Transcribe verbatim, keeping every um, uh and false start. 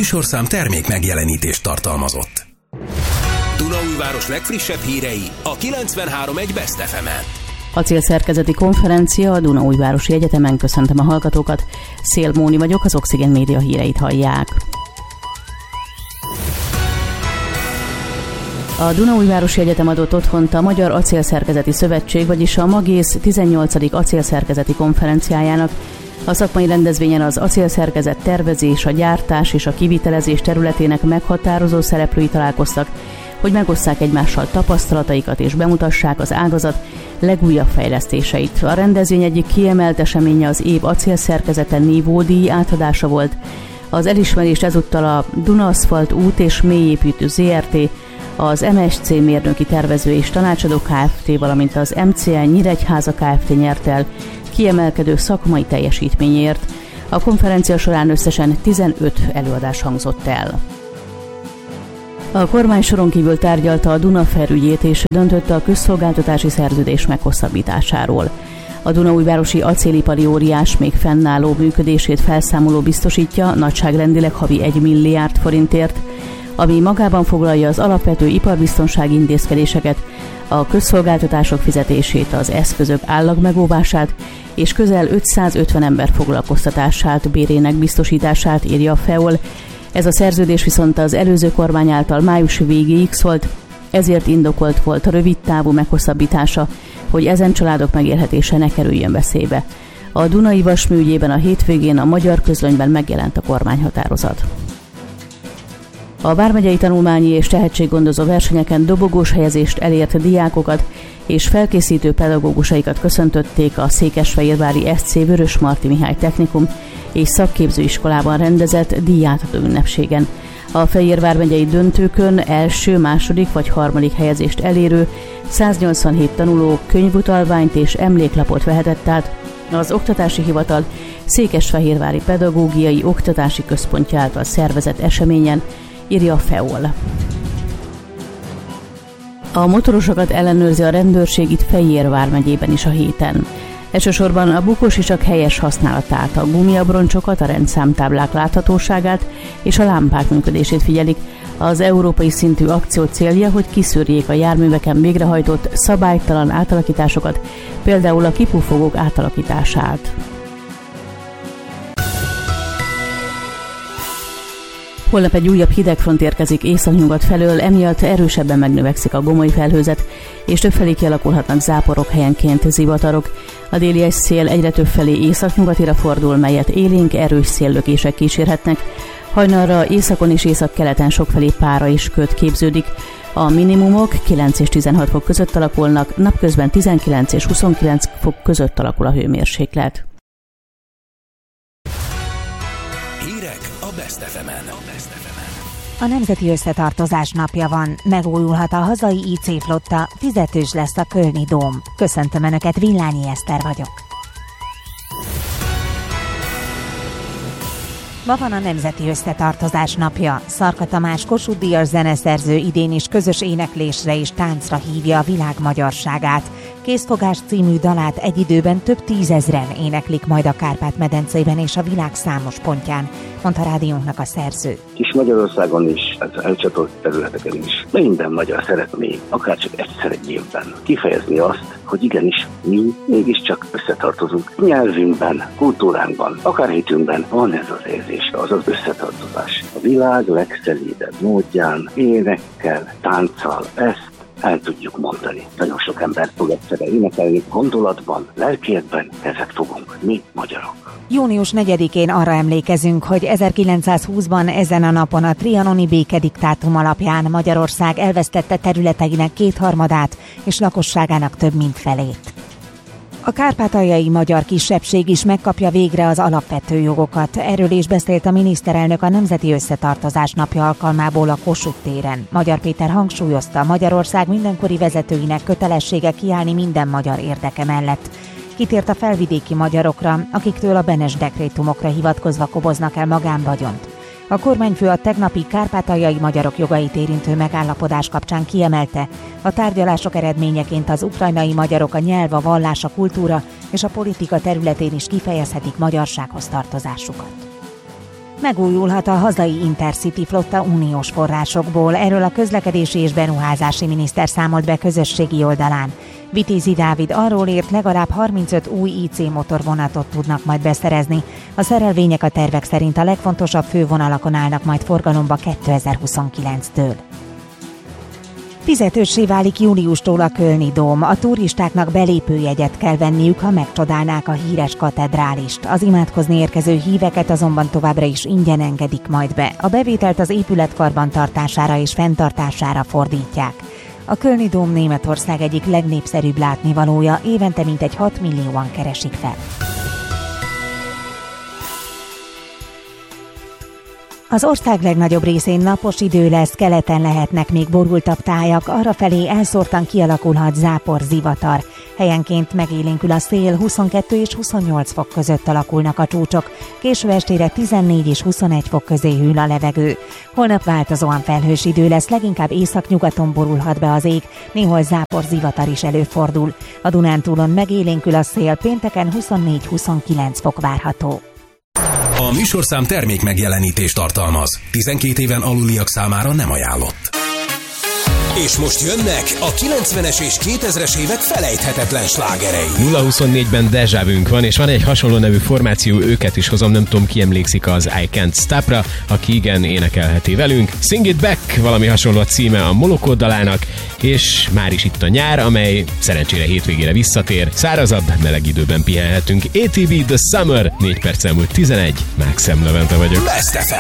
műsorszám termék megjelenítést tartalmazott. Dunaújváros legfrissebb hírei a kilencvenhárom egy Best ef emen. Acélszerkezeti konferencia a Dunaújvárosi Egyetemen. Köszöntöm a hallgatókat. Szél Móni vagyok, az Oxygen Média híreit hallják. A Dunaújvárosi Egyetem adott otthont a Magyar Acélszerkezeti Szövetség, vagyis a Magész tizennyolcadik acélszerkezeti konferenciájának. A szakmai rendezvényen az acélszerkezet tervezés, a gyártás és a kivitelezés területének meghatározó szereplői találkoztak, hogy megosszák egymással tapasztalataikat és bemutassák az ágazat legújabb fejlesztéseit. A rendezvény egyik kiemelt eseménye az év acélszerkezete névódíj átadása volt. Az elismerést ezúttal a Duna-Aszfalt út és mélyépítő zé er té, az em es cé mérnöki tervező és tanácsadó Kft., valamint az em cé en Nyíregyháza Kft. Nyert el kiemelkedő szakmai teljesítményért. A konferencia során összesen tizenöt előadás hangzott el. A kormány soron kívül tárgyalta a Dunafer ügyét és döntött a közszolgáltatási szerződés meghosszabbításáról. A Dunaújvárosi acélipari óriás még fennálló működését felszámoló biztosítja nagyságrendileg havi egy milliárd forintért, ami magában foglalja az alapvető iparbiztonsági intézkedéseket, a közszolgáltatások fizetését, az eszközök állagmegóvását és közel ötszázötven ember foglalkoztatását, bérének biztosítását, írja a ef e o el. Ez a szerződés viszont az előző kormány által május végéig szólt, ezért indokolt volt a rövid távú meghosszabbítása, hogy ezen családok megélhetése ne kerüljön veszélybe. A Dunai Vasmű ügyében a hétvégén a Magyar Közlönyben megjelent a kormányhatározat. A vármegyei tanulmányi és tehetséggondozó versenyeken dobogós helyezést elért diákokat és felkészítő pedagógusaikat köszöntötték a székesfehérvári es cé Vörösmarty Mihály Technikum és szakképzőiskolában rendezett díjátadó ünnepségen. A Fejér vármegyei döntőkön első, második vagy harmadik helyezést elérő száznyolcvanhét tanuló könyvutalványt és emléklapot vehetett át az Oktatási Hivatal Székesfehérvári Pedagógiai Oktatási Központja által szervezett eseményen, írja a ef e o el. A motorosokat ellenőrzi a rendőrség itt Fejér vármegyében is a héten. Elsősorban a bukósisak helyes használatát, a gumiabroncsokat, a rendszámtáblák láthatóságát és a lámpák működését figyelik. Az európai szintű akció célja, hogy kiszűrjék a járműveken végrehajtott szabálytalan átalakításokat, például a kipufogók átalakítását. Holnap egy újabb hidegfront érkezik északnyugat felől, emiatt erősebben megnövekszik a gomoly felhőzet, és többfelé kialakulhatnak záporok, helyenként zivatarok. A déli szél egyre többfelé északnyugatira fordul, melyet élénk, erős széllökések kísérhetnek. Hajnalra északon és északkeleten sokfelé pára és köd képződik. A minimumok kilenc és tizenhat fok között alakulnak, napközben tizenkilenc és huszonkilenc fok között alakul a hőmérséklet. Hírek a Best ef emen. A Nemzeti Összetartozás napja van, megújulhat a hazai i cé flotta, fizetős lesz a Kölni Dóm. Köszöntöm Önöket, Villányi Eszter vagyok. Ma van a Nemzeti Összetartozás napja. Szarka Tamás Kossuth-díjas zeneszerző idén is közös éneklésre és táncra hívja a világ magyarságát. Készfogás című dalát egy időben több tízezren éneklik majd a Kárpát-medencében és a világ számos pontján, mondta rádiónknak a szerző. Kis Magyarországon is, az elcsatolt területeken is, minden magyar szeretné, akár csak egyszer egy évben kifejezni azt, hogy igenis mi mégiscsak összetartozunk. Nyelvünkben, kultúránkban, akár hitünkben van ez az érzés, az az összetartozás. A világ legszelídebb módján, énekkel, tánccal, ezt el tudjuk mondani. Nagyon sok ember tud egyszerre énekelni, gondolatban, lelkiekben kezet fogunk, mi magyarok. Június negyedikén arra emlékezünk, hogy ezerkilencszázhúszban ezen a napon a trianoni békediktátum alapján Magyarország elvesztette területeinek kétharmadát és lakosságának több mint felét. A kárpátaljai magyar kisebbség is megkapja végre az alapvető jogokat. Erről is beszélt a miniszterelnök a Nemzeti Összetartozás napja alkalmából a Kossuth téren. Magyar Péter hangsúlyozta, Magyarország mindenkori vezetőinek kötelessége kiállni minden magyar érdeke mellett. Kitért a felvidéki magyarokra, akiktől a Benes dekrétumokra hivatkozva koboznak el magánvagyont. A kormányfő a tegnapi kárpátaljai magyarok jogait érintő megállapodás kapcsán kiemelte, a tárgyalások eredményeként az ukrajnai magyarok a nyelv, a vallás, a kultúra és a politika területén is kifejezhetik magyarsághoz tartozásukat. Megújulhat a hazai Intercity flotta uniós forrásokból. Erről a közlekedési és beruházási miniszter számolt be közösségi oldalán. Vitézi Dávid arról írt, legalább harmincöt új í cé motorvonatot tudnak majd beszerezni. A szerelvények a tervek szerint a legfontosabb fővonalakon állnak majd forgalomba kétezer-huszonkilenctől. Fizetőssé válik júliustól a Kölni Dóm. A turistáknak belépőjegyet kell venniük, ha megcsodálnák a híres katedrálist. Az imádkozni érkező híveket azonban továbbra is ingyen engedik majd be. A bevételt az épület karbantartására és fenntartására fordítják. A Kölni Dóm Németország egyik legnépszerűbb látnivalója, évente mintegy hat millióan keresik fel. Az ország legnagyobb részén napos idő lesz, keleten lehetnek még borultabb tájak, arrafelé elszórtan kialakulhat zápor, zivatar. Helyenként megélénkül a szél, huszonkettő és huszonnyolc fok között alakulnak a csúcsok, késő estére tizennégy és huszonegy fok közé hűl a levegő. Holnap változóan felhős idő lesz, leginkább északnyugaton borulhat be az ég, néhol zápor, zivatar is előfordul. A Dunántúlon megélénkül a szél, pénteken huszonnégy-huszonkilenc fok várható. A műsorszám termék megjelenítést tartalmaz. tizenkét éven aluliak számára nem ajánlott. És most jönnek a kilencvenes és kétezres évek felejthetetlen slágerei. nulla huszonnégyben Deja Vu-nk van, és van egy hasonló nevű formáció, őket is hozom, nem tudom, ki emlékszik az I Can't Stop-ra, aki igen énekelheti velünk. Sing It Back, valami hasonló a címe a Molokó dalának, és már is itt a nyár, amely szerencsére hétvégére visszatér. Szárazabb, meleg időben pihenhetünk. á té bé The Summer, négy perc elmúlt tizenegy, Mákszem Levente vagyok. Best ef em.